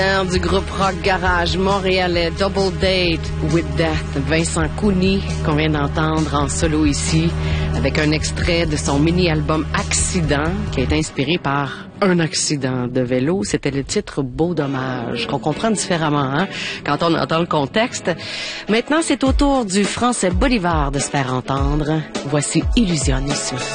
Du groupe rock garage montréalais Double Date with Death, Vincent Cooney, qu'on vient d'entendre en solo ici, avec un extrait de son mini-album Accident, qui est inspiré par un accident de vélo. C'était le titre Beau dommage, qu'on comprend différemment quand on entend le contexte. Maintenant, c'est au tour du Français Bolivar de se faire entendre. Voici Illusionniste.